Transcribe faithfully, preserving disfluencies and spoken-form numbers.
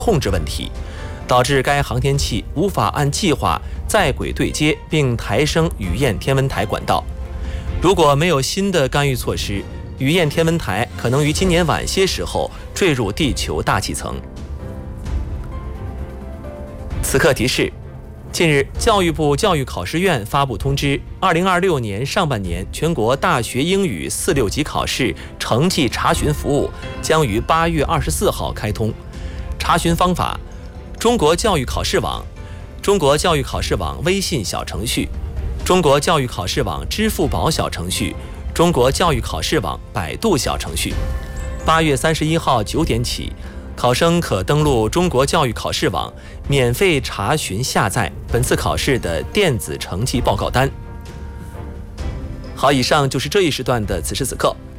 控制问题，导致该航天器无法按计划在轨对接并抬升雨燕天文台管道。如果没有新的干预措施，雨燕天文台可能于今年晚些时候坠入地球大气层。此刻提示：近日，教育部教育考试院发布通知，二零二六年上半年全国大学英语四六级考试成绩查询服务将于八月二十四号开通。查询方法：中国教育考试网、中国教育考试网微信小程序、中国教育考试网支付宝小程序、中国教育考试网百度小程序。八月三十一号九点起，考生可登录中国教育考试网，免费查询下载本次考试的电子成绩报告单。好，以上就是这一时段的此时此刻。